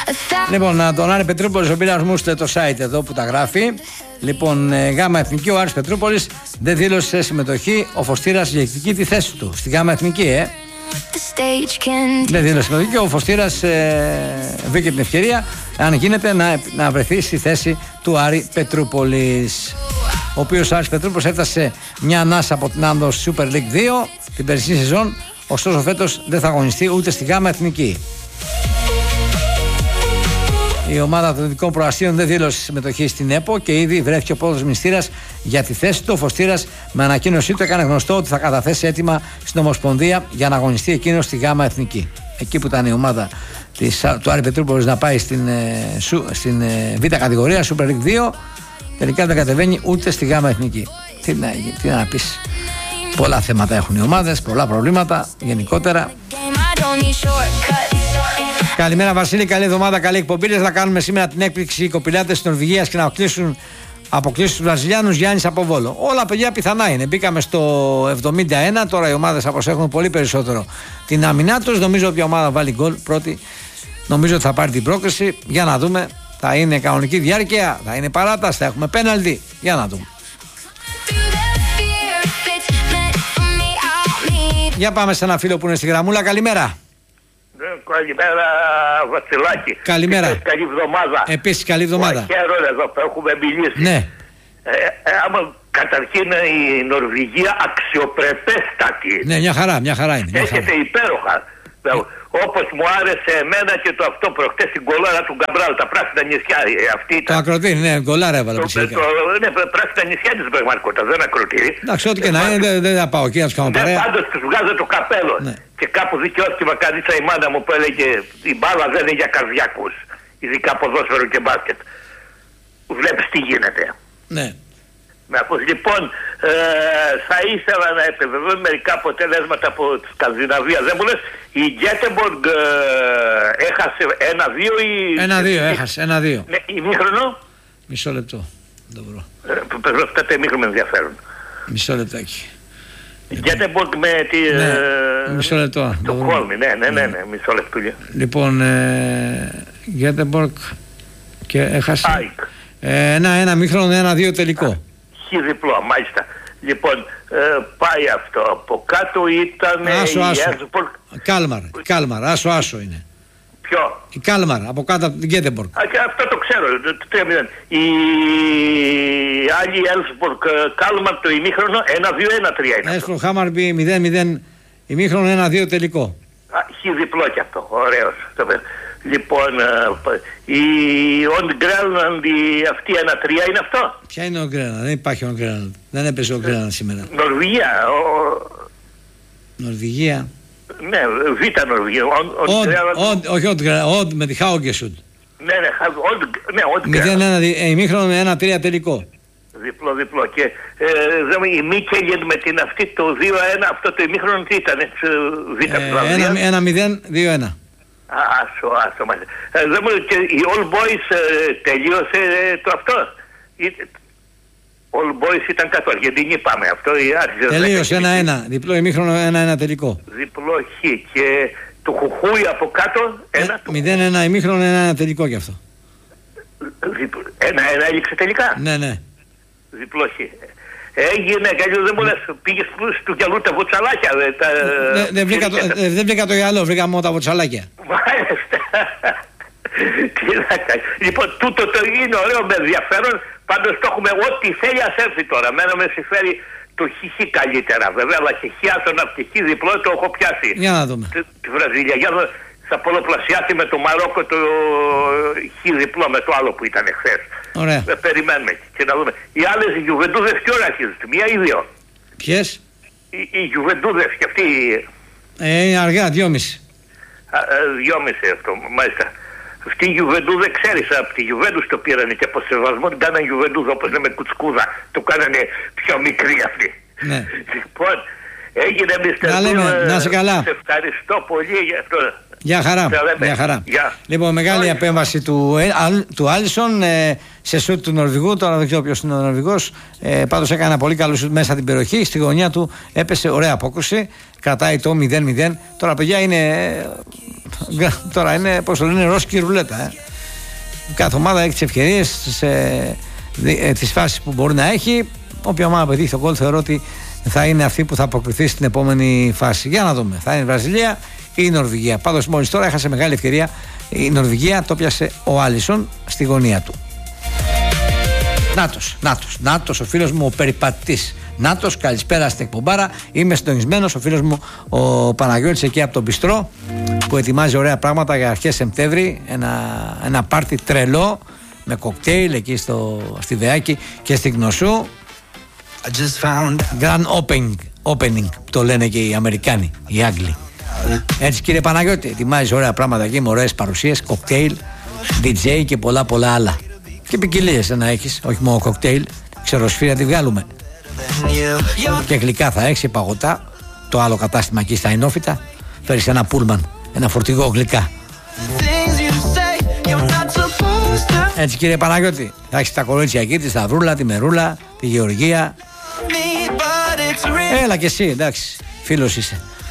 Λοιπόν, τον Άρη Πετρούπολης, ο Μπίλας μου στο το site εδώ που τα γράφει. Λοιπόν, Γάμα Εθνική, ο Άρης Πετρούπολης δεν δήλωσε συμμετοχή. Ο Φωστήρας διεκδικεί τη θέση του στη Γάμα Εθνική, Δεν δήλωσε συμμετοχή και ο Φωστήρας βρήκε την ευκαιρία, αν γίνεται, να βρεθεί στη θέση του Άρη Πετρούπολης. Ο οποίος Άρης Πετρούπολης έφτασε μια ανάσα από την άνω Super League 2 την περσινή σεζόν, ωστόσο φέτος δεν θα αγωνιστεί ούτε στη Γάμα Εθνική. Η ομάδα των Δυτικών Προαστίων δεν δήλωσε συμμετοχή στην ΕΠΟ και ήδη βρέθηκε ο πόδος μνηστήρας για τη θέση του. Ο Φωστήρας με ανακοίνωσή του έκανε γνωστό ότι θα καταθέσει έτοιμα στην Ομοσπονδία για να αγωνιστεί εκείνο στη Γάμα Εθνική. Εκεί που ήταν η ομάδα του Άρη Πετρούπολης να πάει στην Β' κατηγορία, Super League 2, τελικά δεν κατεβαίνει ούτε στη Γάμα Εθνική. Τι να πεις. Πολλά θέματα έχουν οι ομάδες, πολλά προβλήματα γενικότερα. Καλημέρα Βασίλη, καλή εβδομάδα, καλή εκπομπή. Θα κάνουμε σήμερα την έκπληξη οι κοπηλάτες της Νορβηγίας και να αποκλείσουν τους Βραζιλιάνους. Γιάννης από Βόλο. Όλα παιδιά πιθανά είναι. Μπήκαμε στο 71, τώρα οι ομάδες θα προσέχουν πολύ περισσότερο την άμυνά τους. Νομίζω ότι η ομάδα βάλει γκολ πρώτη, νομίζω ότι θα πάρει την πρόκριση. Για να δούμε, θα είναι κανονική διάρκεια, θα είναι παράταση, θα έχουμε πέναλτι. Για να δούμε. Για πάμε σε ένα φίλο που είναι στη γραμμούλα. Καλημέρα. Καλημέρα Βασιλάκη. Καλημέρα. Καλή εβδομάδα. Επίσης καλή εβδομάδα. Χαίρομαι εδώ που έχουμε μιλήσει. Ναι. Άμα καταρχήν η Νορβηγία αξιοπρεπέστατη. Ναι, μια χαρά είναι. Έχετε υπέροχα. Όπως μου άρεσε εμένα και το αυτό προχτές στην κολάρα του Γκαμπράλ, τα πράσινα νησιά. Αυτή το ακροτήρι, ναι, κολάρα έβαλα φυσικά. Ναι, πράσινα νησιά της πραγματικότητας, δεν ακροτήρι. Εντάξει, ό,τι και να είναι, δεν θα πάω εκεί να τους κάνω παρέα. Πάντως τους βγάζω το καπέλο. Ναι. Και κάπου δικαιώστημα κανείς η μάνα μου που έλεγε η μπάλα δεν είναι για καρδιακούς. Ειδικά ποδόσφαιρο και μπάσκετ. Βλέπεις τι γίνεται. Ναι. Λοιπόν, θα ήθελα να επιβεβαιώσω μερικά αποτελέσματα από τη Σκανδιναβία. Δεν μου λες, η Γκέτεμποργκ έχασε 1-2 ή... 1-2 έχασε, 1-2. Ναι, ημίχρονο. Μισό λεπτό. Αυτά τα ημίχρονα με ενδιαφέρουν. Μισό λεπτάκι. Η Γκέτεμποργκ με τη... μισό λεπτό. Το Κόλμη, ναι, μισό λεπτό. Λοιπόν, Γκέτεμποργκ και έχασε... ένα ημίχρονο, 1-2 τελικό. Διπλό, μάλιστα. Λοιπόν, πάει αυτό. Από κάτω ήταν η Έσμπορκ. Κάλμαρ, άσο είναι. Ποιο? Η Κάλμαρ, από κάτω από την Γκέτεμπορκ. Αυτό το ξέρω, το 3-0. Η άλλη Έσμπορκ Κάλμαρ το ημίχρονο 1-2-1-3 είναι. Έσμπορκ Χάμαρμπι 0-0 ημίχρονο 1-2 τελικό. Διπλό κι αυτό, ωραίος. Λοιπόν, η On Greenland, αυτή 1-3 είναι αυτό. Ποια είναι ο Greenland? Δεν υπάρχει ο Greenland. Δεν έπαιζε ο Greenland σήμερα. Νορβηγία. Νορβηγία. Ναι, Β' Νορβηγία. Όχι ο Greenland, με τη Χάουγκεσουντ. Ναι, 0-1 ημίχρονο 1-3 τελικό. Διπλό. Και η Μίκελιν με την αυτή το 2-1, αυτό το ημίχρονο τι ήταν? Β' 1-0, 2-1. Άσο. Και η All Boys τελείωσε το αυτό. All Boys ήταν κάτω, Αργεντινή πάμε. Αυτό τελείωσε 1-1, διπλό ημίχρονο 1-1 τελικό. Διπλό Χ και το Χουχούι από κάτω 0-1 ημίχρονο 1-1 τελικό κι αυτό. 1-1 έληξε τελικά. Ναι. Διπλό Χ. Έγινε, καλώς δεν μου λες, πήγες του γυαλού τα βοτσαλάκια. Δεν βρήκα το γυαλό, βρήκα μόνο τα βοτσαλάκια. Μάλιστα. Τι να κάνει. Λοιπόν, τούτο το είναι ωραίο με ενδιαφέρον, πάντως το έχουμε ό,τι θέλει ας έρθει τώρα. Μένα με συμφέρει το χ καλύτερα βέβαια, αλλά και χ άσον από τη χ διπλό το έχω πιάσει. Για να δούμε. Τη Βραζιλία. Για να θα πολλαπλασιάσει με το Μαρόκο το χ διπλό με το άλλο που ήταν εχθές. Ωραία. Περιμένουμε και να δούμε. Οι άλλες Γιουβεντούδες τι ώρα αρχίζουν, μία ή δύο? Ποιες? Οι Γιουβεντούδες και αυτοί. Είναι αργά, 2,5. 2,5 αυτό, μάλιστα. Αυτή η Γιουβεντούδα, ξέρεις, από τη Γιουβέντους το πήρανε και από σεβασμό την κάνανε Γιουβεντούδα, όπως λέμε κουτσκούδα. Το κάνανε πιο μικρή αυτή. Ναι. Λοιπόν, έγινε Μr. Να σε καλά. Σε ευχαριστώ πολύ για αυτό. Γεια χαρά. Γεια χαρά. Λοιπόν, μεγάλη επέμβαση του Άλισον σε σούτ του Νορβηγού. Τώρα δεν ξέρω ποιος είναι ο Νορβηγός. Πάντως έκανε ένα πολύ καλό σούτ μέσα την περιοχή. Στη γωνία του έπεσε ωραία απόκρουση. Κρατάει το 0-0. Τώρα, παιδιά, είναι πώς το λένε, ρόσκι ρουλέτα. Κάθε ομάδα έχει τις ευκαιρίες, τις φάσεις που μπορεί να έχει. Όποια ομάδα πετύχει το γκολ, θεωρώ ότι θα είναι αυτή που θα αποκριθεί στην επόμενη φάση. Για να δούμε. Θα είναι η Βραζιλία ή η Νορβηγία. Πάντως μόλις τώρα έχασε μεγάλη ευκαιρία η Νορβηγία, το πιάσε ο Άλισον στη γωνία του. Νάτος ο φίλος μου ο περιπατητής. Νάτος, καλησπέρα στην εκπομπάρα. Είμαι συντονισμένος, ο φίλος μου ο Παναγιώτης εκεί από τον Μπιστρό που ετοιμάζει ωραία πράγματα για αρχές Σεπτέμβρη. Ένα πάρτι τρελό με κοκτέιλ εκεί στη Βεάκη και στη Γνωσού. Grand opening το λένε και οι Αμερικάνοι, οι Άγγλοι. Έτσι, κύριε Παναγιώτη, ετοιμάζει ωραία πράγματα εκεί με ωραίες παρουσίες, κοκτέιλ, DJ και πολλά άλλα. Και ποικιλίες να έχεις, όχι μόνο κοκτέιλ, ξεροσφύρια τη βγάλουμε. Και γλυκά θα έχεις, παγωτά. Το άλλο κατάστημα εκεί στα Ινόφυτα, φέρεις ένα πούλμαν, ένα φορτηγό γλυκά. Έτσι, κύριε Παναγιώτη, θα έχεις τα κορίτσια εκεί, τη Σταυρούλα, τη Μερούλα, τη Γεωργία. Έλα και εσύ, εντάξει, φίλος είσαι.